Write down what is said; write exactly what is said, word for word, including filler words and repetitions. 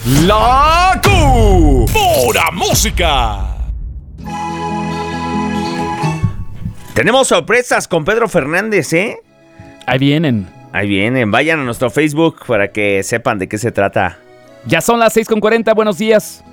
La Q. Pura música. Tenemos sorpresas con Pedro Fernández, ¿eh? Ahí vienen. Ahí vienen. Vayan a nuestro Facebook para que sepan de qué se trata. Ya son las seis con cuarenta. Buenos días.